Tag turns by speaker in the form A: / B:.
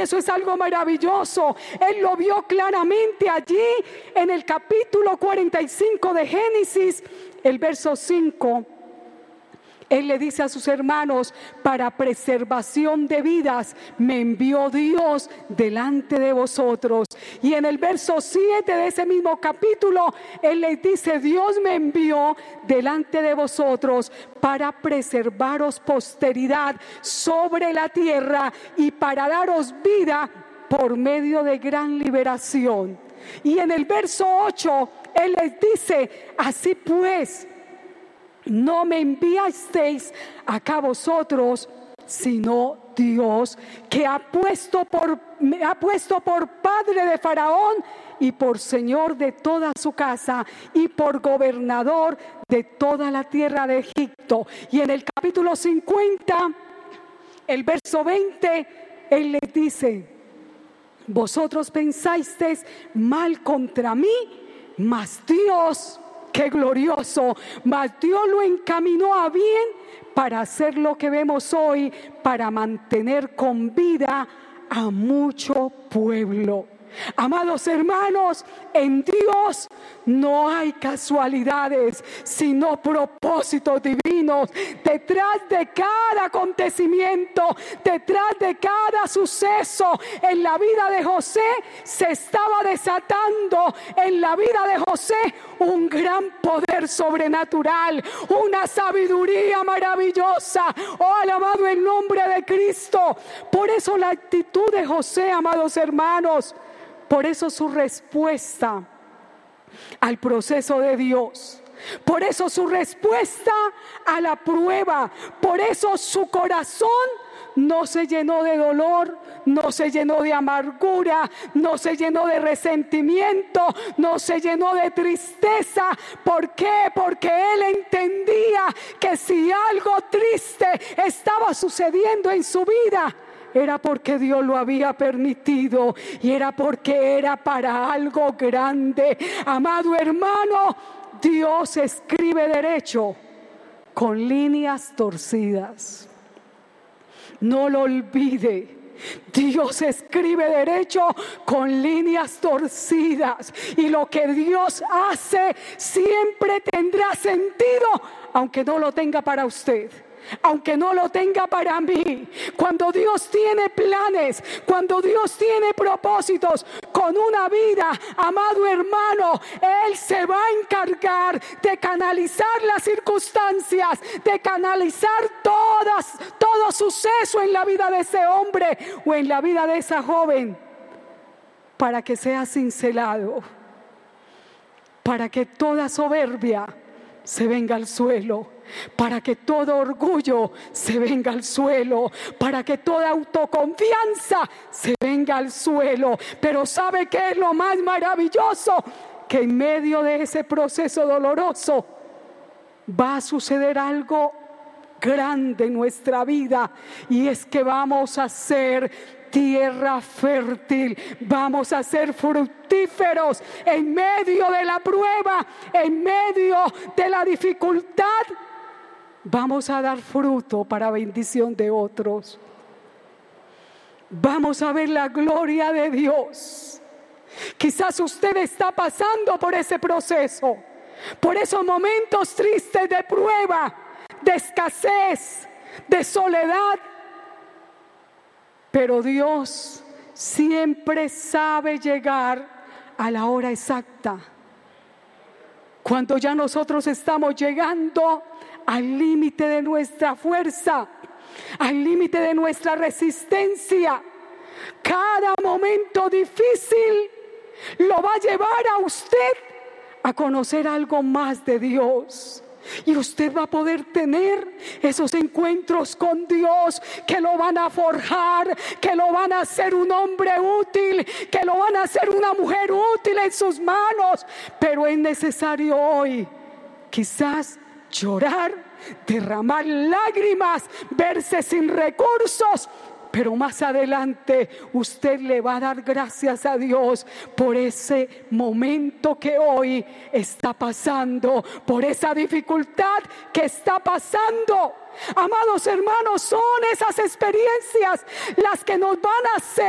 A: eso es algo maravilloso. Él lo vio claramente allí en el capítulo 45 de Génesis, el verso 5. Él le dice a sus hermanos: para preservación de vidas me envió Dios delante de vosotros. Y en el verso 7 de ese mismo capítulo, Él les dice: Dios me envió delante de vosotros para preservaros posteridad sobre la tierra y para daros vida por medio de gran liberación. Y en el verso 8, Él les dice: así pues, no me enviasteis acá vosotros, sino Dios, que me ha puesto por padre de Faraón y por señor de toda su casa y por gobernador de toda la tierra de Egipto. Y en el capítulo 50, el verso 20, Él les dice: vosotros pensasteis mal contra mí, mas Dios, qué glorioso, mas Dios lo encaminó a bien para hacer lo que vemos hoy, para mantener con vida a mucho pueblo. Amados hermanos, en Dios no hay casualidades, sino propósitos divinos. Detrás de cada acontecimiento, detrás de cada suceso en la vida de José, se estaba desatando en la vida de José un gran poder sobrenatural, una sabiduría maravillosa. Oh, alabado el nombre de Cristo. Por eso la actitud de José, amados hermanos, por eso su respuesta al proceso de Dios, por eso su respuesta a la prueba, por eso su corazón no se llenó de dolor, no se llenó de amargura, no se llenó de resentimiento, no se llenó de tristeza. ¿Por qué? Porque él entendía que si algo triste estaba sucediendo en su vida, era porque Dios lo había permitido y era porque era para algo grande. Amado hermano, Dios escribe derecho con líneas torcidas. No lo olvide. Dios escribe derecho con líneas torcidas, y lo que Dios hace siempre tendrá sentido, aunque no lo tenga para usted, aunque no lo tenga para mí. Cuando Dios tiene planes, cuando Dios tiene propósitos con una vida, amado hermano, Él se va a encargar de canalizar las circunstancias, de canalizar todo suceso en la vida de ese hombre o en la vida de esa joven, para que sea cincelado, para que toda soberbia se venga al suelo, para que todo orgullo se venga al suelo, para que toda autoconfianza se venga al suelo. Pero ¿sabe qué es lo más maravilloso? Que en medio de ese proceso doloroso va a suceder algo grande en nuestra vida, y es que vamos a ser tierra fértil, vamos a ser fructíferos en medio de la prueba, en medio de la dificultad. Vamos a dar fruto para bendición de otros. Vamos a ver la gloria de Dios. Quizás usted está pasando por ese proceso, por esos momentos tristes de prueba, de escasez, de soledad. Pero Dios siempre sabe llegar a la hora exacta, cuando ya nosotros estamos llegando al límite de nuestra fuerza, al límite de nuestra resistencia. Cada momento difícil lo va a llevar a usted a conocer algo más de Dios. Y usted va a poder tener esos encuentros con Dios que lo van a forjar, que lo van a hacer un hombre útil, que lo van a hacer una mujer útil en sus manos. Pero es necesario hoy quizás llorar, derramar lágrimas, verse sin recursos. Pero más adelante usted le va a dar gracias a Dios por ese momento que hoy está pasando, por esa dificultad que está pasando. Amados hermanos, son esas experiencias las que nos van a hacer